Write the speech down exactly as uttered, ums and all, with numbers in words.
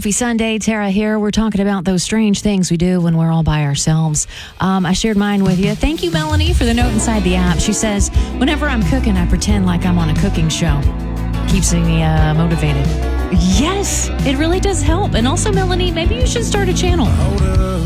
Happy Sunday, Tara here. We're talking about those strange things we do when we're all by ourselves. Um, I shared mine with you. Thank you, Melanie, for the note inside the app. She says, whenever I'm cooking, I pretend like I'm on a cooking show. Keeps me uh, motivated. Yes, it really does help. And also, Melanie, maybe you should start a channel.